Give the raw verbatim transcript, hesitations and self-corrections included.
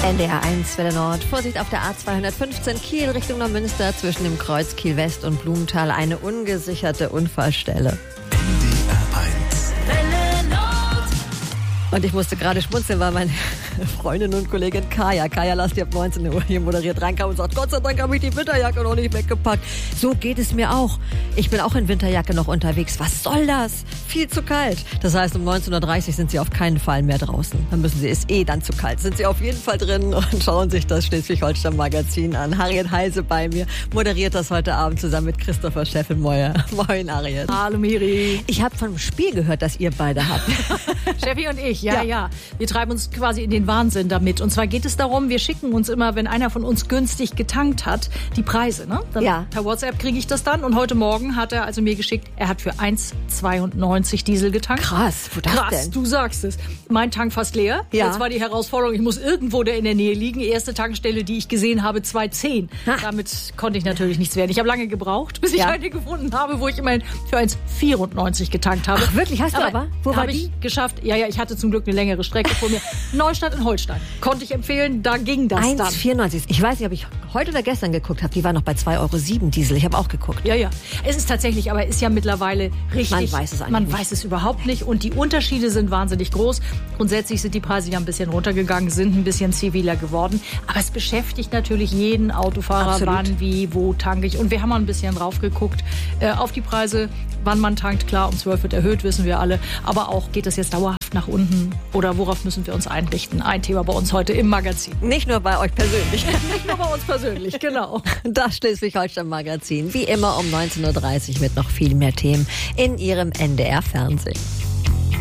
N D R eins Welle Nord. Vorsicht auf der A zweihundertfünfzehn Kiel Richtung Neumünster zwischen dem Kreuz Kiel West und Blumenthal. Eine ungesicherte Unfallstelle. N D R eins Welle Nord. Und ich musste gerade schmunzeln, weil meine Freundin und Kollegin Kaya, Kaya Lasst, die ab neunzehn Uhr hier moderiert, reinkam und sagt, Gott sei Dank habe ich die Winterjacke noch nicht weggepackt. So geht es mir auch. Ich bin auch in Winterjacke noch unterwegs. Was soll das? Viel zu kalt. Das heißt, um neunzehn Uhr dreißig sind Sie auf keinen Fall mehr draußen. Dann müssen Sie, ist eh dann zu kalt. Sind Sie auf jeden Fall drin und schauen sich das Schleswig-Holstein-Magazin an. Harriet Heise bei mir, moderiert das heute Abend zusammen mit Christopher Scheffenmeuer. Moin, Harriet. Hallo, Miri. Ich habe vom Spiel gehört, das ihr beide habt. Steffi und ich, ja, Ja. ja, Wir treiben uns quasi in den Wahnsinn damit. Und zwar geht es darum, wir schicken uns immer, wenn einer von uns günstig getankt hat, die Preise. Ne? Dann Ja. Per WhatsApp kriege ich das dann. Und heute Morgen hat er also mir geschickt, er hat für eins Komma zweiundneunzig Diesel getankt. Krass, wo das Krass, denn? du sagst es. Mein Tank fast leer. Ja. Jetzt war die Herausforderung, ich muss irgendwo der in der Nähe liegen. Erste Tankstelle, die ich gesehen habe, zwei Komma zehn. Ha. Damit konnte ich natürlich nichts werden. Ich habe lange gebraucht, bis ich Ja. eine gefunden habe, wo ich immerhin für eins Komma vierundneunzig getankt habe. Ach, wirklich? Hast du aber? Wo war habe die? ich geschafft. Ja, ja, ich hatte zum Glück eine längere Strecke vor mir. Neustadt in Holstein. Konnte ich empfehlen, da ging das eins dann. Komma vierundneunzig. Ich weiß nicht, ob ich heute oder gestern geguckt habe. Die war noch bei zwei Euro sieben Diesel. Ich habe auch geguckt. Ja, ja. Es ist tatsächlich, aber ist ja mittlerweile richtig. Man weiß es eigentlich Man nicht. weiß es überhaupt nicht. Und die Unterschiede sind wahnsinnig groß. Grundsätzlich sind die Preise ja ein bisschen runtergegangen, sind ein bisschen ziviler geworden. Aber es beschäftigt natürlich jeden Autofahrer, Absolut. wann, wie, wo tanke ich. Und wir haben mal ein bisschen drauf geguckt äh, auf die Preise, wann man tankt. Klar, um zwölf wird erhöht, wissen wir alle. Aber auch, geht das jetzt dauerhaft nach unten? Oder worauf müssen wir uns einrichten? Ein Thema bei uns heute im Magazin. Nicht nur bei euch persönlich. Nicht nur bei uns persönlich, genau. Das Schleswig-Holstein-Magazin. Wie immer um neunzehn Uhr dreißig mit noch viel mehr Themen in Ihrem N D R-Fernsehen.